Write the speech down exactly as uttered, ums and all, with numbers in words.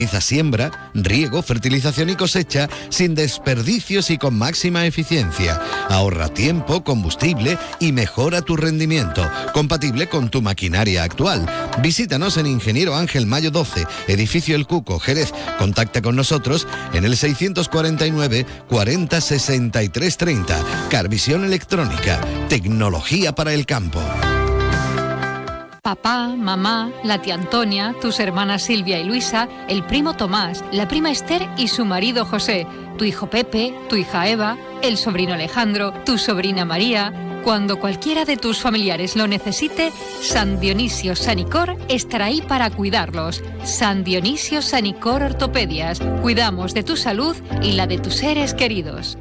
Siembra, riego, fertilización y cosecha sin desperdicios y con máxima eficiencia. Ahorra tiempo, combustible y mejora tu rendimiento, compatible con tu maquinaria actual. Visítanos en Ingeniero Ángel Mayo doce, Edificio El Cuco, Jerez. Contacta con nosotros en el seiscientos cuarenta y nueve, cuarenta, sesenta y tres, treinta. Carvisión Electrónica, tecnología para el campo. Papá, mamá, la tía Antonia, tus hermanas Silvia y Luisa, el primo Tomás, la prima Esther y su marido José, tu hijo Pepe, tu hija Eva, el sobrino Alejandro, tu sobrina María. Cuando cualquiera de tus familiares lo necesite, San Dionisio Sanicor estará ahí para cuidarlos. San Dionisio Sanicor Ortopedias. Cuidamos de tu salud y la de tus seres queridos.